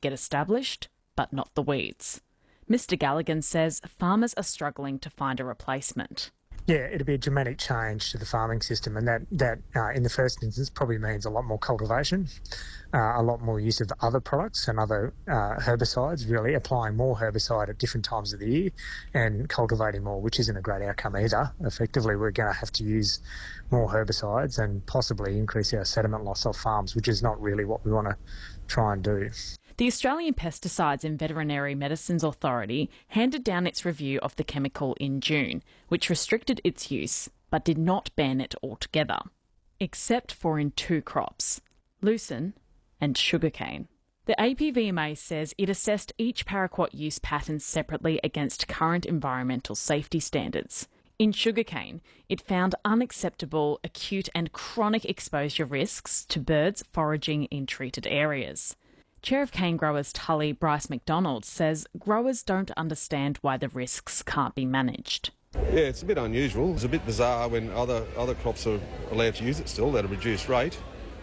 get established, but not the weeds. Mr Galligan says farmers are struggling to find a replacement. Yeah, it'll be a dramatic change to the farming system, and that in the first instance probably means a lot more cultivation, a lot more use of other products and other herbicides, really applying more herbicide at different times of the year and cultivating more, which isn't a great outcome either. Effectively, we're going to have to use more herbicides and possibly increase our sediment loss off farms, which is not really what we want to try and do. The Australian Pesticides and Veterinary Medicines Authority handed down its review of the chemical in June, which restricted its use but did not ban it altogether, except for in two crops, lucerne and sugarcane. The APVMA says it assessed each paraquat use pattern separately against current environmental safety standards. In sugarcane, it found unacceptable acute and chronic exposure risks to birds foraging in treated areas. Chair of Cane Growers Tully, Bryce McDonald, says growers don't understand why the risks can't be managed. Yeah, it's a bit unusual. It's a bit bizarre when other crops are allowed to use it still at a reduced rate.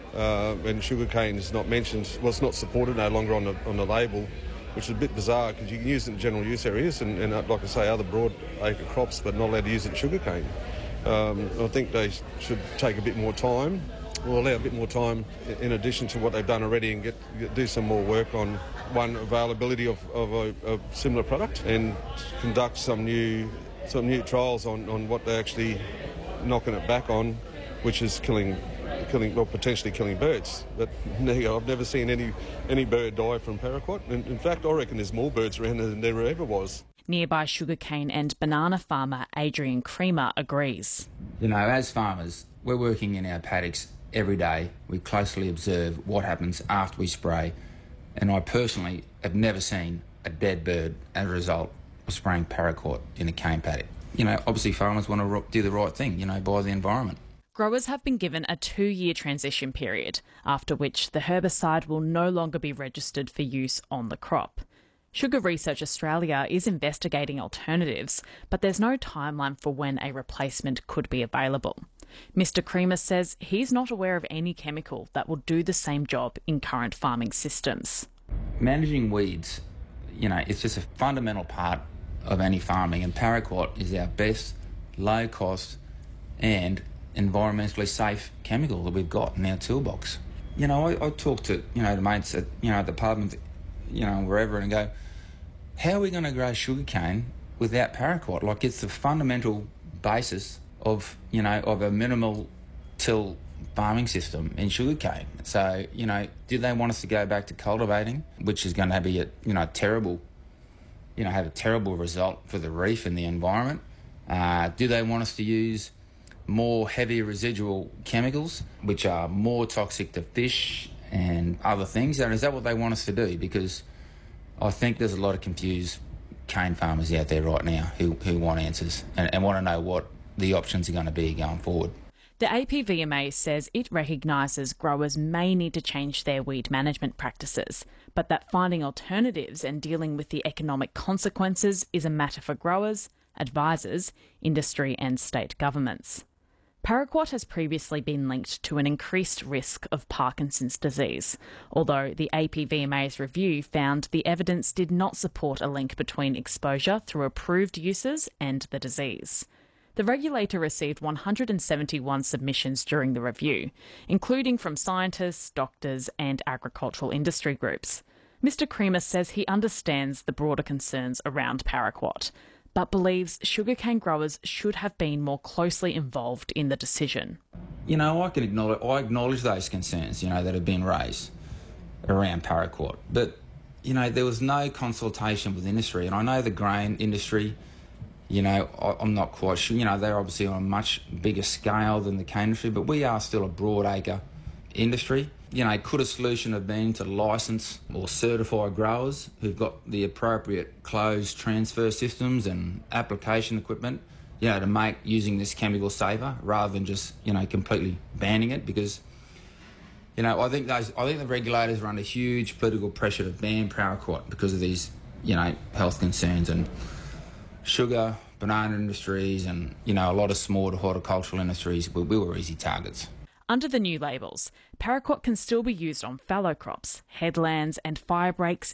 And sugarcane is not mentioned, well, it's not supported no longer on the label, which is a bit bizarre because you can use it in general use areas and like I say, other broad acre crops, but not allowed to use it in sugarcane. I think they should take a bit more time. We'll allow a bit more time in addition to what they've done already and do some more work on, one, availability of a similar product and conduct some new trials on what they're actually knocking it back on, which is potentially killing birds. But I've never seen any bird die from paraquat. In fact, I reckon there's more birds around than there ever was. Nearby sugarcane and banana farmer Adrian Creamer agrees. You know, as farmers, we're working in our paddocks every day. We closely observe what happens after we spray, and I personally have never seen a dead bird as a result of spraying paraquat in a cane paddock. You know, obviously farmers want to do the right thing, by the environment. Growers have been given a 2-year transition period, after which the herbicide will no longer be registered for use on the crop. Sugar Research Australia is investigating alternatives, but there's no timeline for when a replacement could be available. Mr Creamer says he's not aware of any chemical that will do the same job in current farming systems. Managing weeds, it's just a fundamental part of any farming, and paraquat is our best, low-cost and environmentally safe chemical that we've got in our toolbox. I talk to, the mates at, the pub and, wherever and go, how are we going to grow sugarcane without paraquat? Like, it's the fundamental basis of a minimal till farming system in sugarcane. So, do they want us to go back to cultivating, which is going to be a terrible, have a terrible result for the reef and the environment? Do they want us to use more heavy residual chemicals, which are more toxic to fish and other things? And is that what they want us to do? Because I think there's a lot of confused cane farmers out there right now who want answers and want to know what the options are going to be going forward. The APVMA says it recognises growers may need to change their weed management practices, but that finding alternatives and dealing with the economic consequences is a matter for growers, advisors, industry and state governments. Paraquat has previously been linked to an increased risk of Parkinson's disease, although the APVMA's review found the evidence did not support a link between exposure through approved uses and the disease. The regulator received 171 submissions during the review, including from scientists, doctors and agricultural industry groups. Mr Creamer says he understands the broader concerns around paraquat, but believes sugarcane growers should have been more closely involved in the decision. I acknowledge those concerns, that have been raised around paraquat. But, there was no consultation with industry. And I know the grain industry, I'm not quite sure. They're obviously on a much bigger scale than the cane industry, but we are still a broad acre industry. Could a solution have been to licence or certify growers who've got the appropriate closed transfer systems and application equipment, to make using this chemical safer rather than just, completely banning it? Because, I think the regulators are under huge political pressure to ban paraquat because of these, health concerns, and sugar, banana industries and, a lot of small horticultural industries, we were easy targets. Under the new labels, paraquat can still be used on fallow crops, headlands and fire breaks